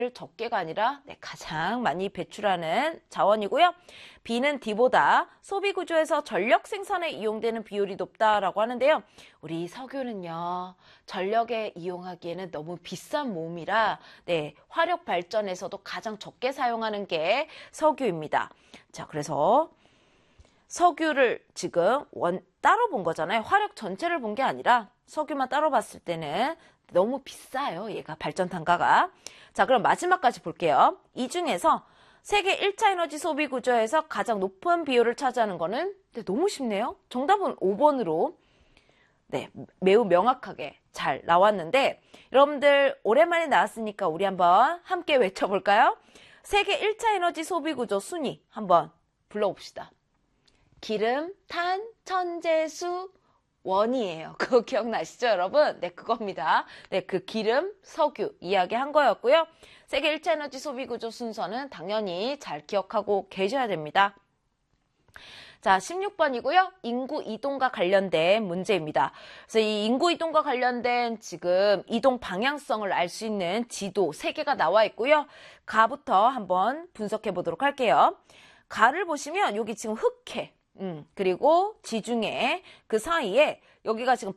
적게가 아니라 가장 많이 배출하는 자원이고요. B는 D보다 소비 구조에서 전력 생산에 이용되는 비율이 높다라고 하는데요. 우리 석유는요, 전력에 이용하기에는 너무 비싼 몸이라 화력 발전에서도 가장 적게 사용하는 게 석유입니다. 자, 그래서 석유를 지금 따로 본 거잖아요. 화력 전체를 본 게 아니라 석유만 따로 봤을 때는 너무 비싸요. 얘가 발전 단가가. 자, 그럼 마지막까지 볼게요. 이 중에서 세계 1차 에너지 소비 구조에서 가장 높은 비율을 차지하는 거는 너무 쉽네요. 정답은 5번으로 매우 명확하게 잘 나왔는데 여러분들 오랜만에 나왔으니까 우리 한번 함께 외쳐볼까요? 세계 1차 에너지 소비 구조 순위 한번 불러봅시다. 기름, 탄, 천재수, 원이에요. 그거 기억나시죠, 여러분? 그겁니다. 그 기름, 석유 이야기한 거였고요. 세계 1차 에너지 소비 구조 순서는 당연히 잘 기억하고 계셔야 됩니다. 자, 16번이고요. 인구 이동과 관련된 문제입니다. 그래서 이 인구 이동과 관련된 지금 이동 방향성을 알 수 있는 지도 3개가 나와 있고요. 가부터 한번 분석해 보도록 할게요. 가를 보시면 여기 지금 흑해, 그리고 지중해 그 사이에 여기가 지금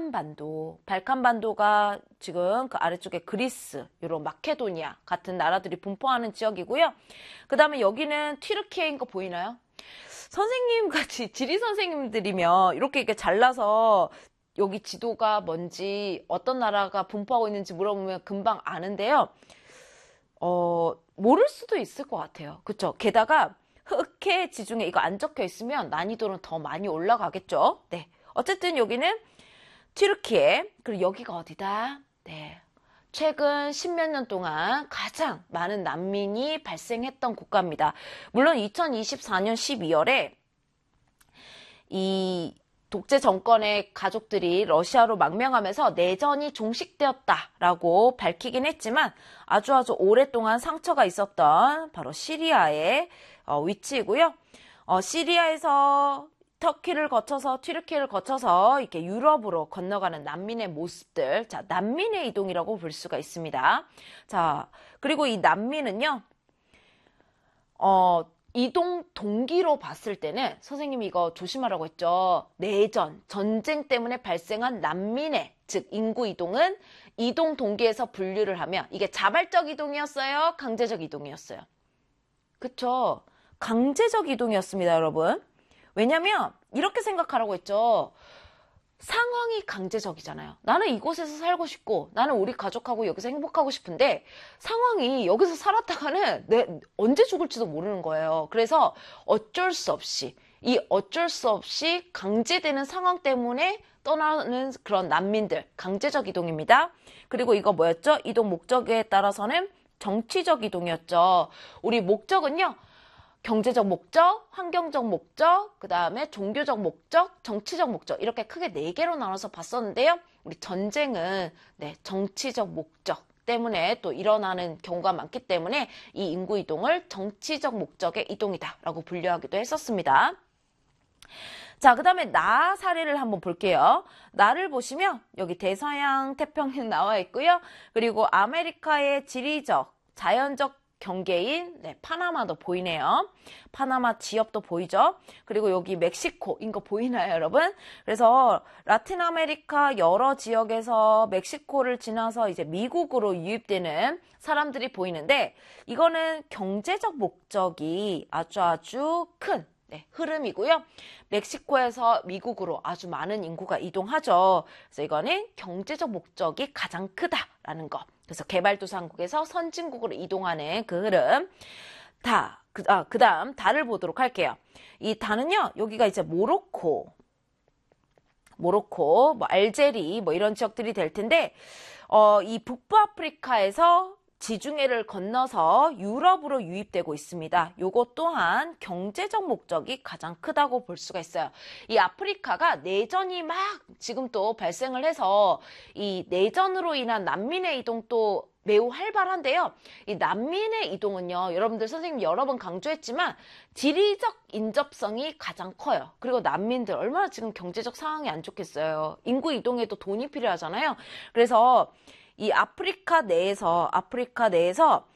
발칸반도가 지금 그 아래쪽에 그리스, 요런 마케도니아 같은 나라들이 분포하는 지역이고요. 그 다음에 여기는 튀르키예인 거 보이나요? 선생님 같이 지리 선생님들이면 이렇게 잘라서 여기 지도가 뭔지 어떤 나라가 분포하고 있는지 물어보면 금방 아는데요. 모를 수도 있을 것 같아요. 그쵸? 게다가 흑해 지중해 이거 안 적혀 있으면 난이도는 더 많이 올라가겠죠. 어쨌든 여기는 튀르키예, 그리고 여기가 어디다? 최근 10몇 년 동안 가장 많은 난민이 발생했던 국가입니다. 물론 2024년 12월에 이 독재 정권의 가족들이 러시아로 망명하면서 내전이 종식되었다라고 밝히긴 했지만 아주 오랫동안 상처가 있었던 바로 시리아의 위치이고요. 시리아에서 터키를 거쳐서 튀르키예를 거쳐서 이렇게 유럽으로 건너가는 난민의 모습들, 자, 난민의 이동이라고 볼 수가 있습니다. 자, 그리고 이 난민은요, 이동 동기로 봤을 때는 선생님이 이거 조심하라고 했죠. 내전, 전쟁 때문에 발생한 난민의, 즉 인구 이동은 이동 동기에서 분류를 하면 이게 자발적 이동이었어요? 강제적 이동이었어요? 그쵸? 강제적 이동이었습니다, 여러분. 왜냐면 이렇게 생각하라고 했죠. 상황이 강제적이잖아요. 나는 이곳에서 살고 싶고 나는 우리 가족하고 여기서 행복하고 싶은데 상황이 여기서 살았다가는 언제 죽을지도 모르는 거예요. 그래서 어쩔 수 없이 강제되는 상황 때문에 떠나는 그런 난민들, 강제적 이동입니다. 그리고 이거 뭐였죠? 이동 목적에 따라서는 정치적 이동이었죠. 우리 목적은요. 경제적 목적, 환경적 목적, 그 다음에 종교적 목적, 정치적 목적 이렇게 크게 4개로 나눠서 봤었는데요. 우리 전쟁은 정치적 목적 때문에 또 일어나는 경우가 많기 때문에 이 인구 이동을 정치적 목적의 이동이다 라고 분류하기도 했었습니다. 자, 그 다음에 나 사례를 한번 볼게요. 나를 보시면 여기 대서양 태평양 나와 있고요. 그리고 아메리카의 지리적, 자연적 경계인 파나마도 보이네요. 파나마 지역도 보이죠. 그리고 여기 멕시코인 거 보이나요, 여러분? 그래서 라틴 아메리카 여러 지역에서 멕시코를 지나서 이제 미국으로 유입되는 사람들이 보이는데 이거는 경제적 목적이 아주 큰 흐름이고요. 멕시코에서 미국으로 아주 많은 인구가 이동하죠. 그래서 이거는 경제적 목적이 가장 크다라는 거. 그래서 개발도상국에서 선진국으로 이동하는 그 흐름. 그 다음 다를 보도록 할게요. 이 다는요, 여기가 이제 모로코, 알제리, 이런 지역들이 될 텐데, 이 북부아프리카에서 지중해를 건너서 유럽으로 유입되고 있습니다. 요것 또한 경제적 목적이 가장 크다고 볼 수가 있어요. 이 아프리카가 내전이 막 지금 또 발생을 해서 이 내전으로 인한 난민의 이동도 매우 활발한데요. 이 난민의 이동은요, 여러분들 선생님 여러 번 강조했지만 지리적 인접성이 가장 커요. 그리고 난민들 얼마나 지금 경제적 상황이 안 좋겠어요. 인구 이동에도 돈이 필요하잖아요. 그래서 이 아프리카 내에서